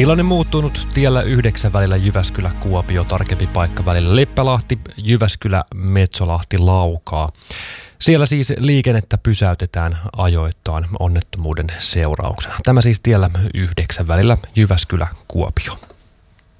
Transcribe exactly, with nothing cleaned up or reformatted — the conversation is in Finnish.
Tilanne muuttunut tiellä yhdeksän välillä Jyväskylä-Kuopio, tarkempi paikka välillä Leppälahti, Jyväskylä, Metsolahti, Laukaa. Siellä siis liikennettä pysäytetään ajoittain onnettomuuden seurauksena. Tämä siis tiellä yhdeksän välillä Jyväskylä-Kuopio.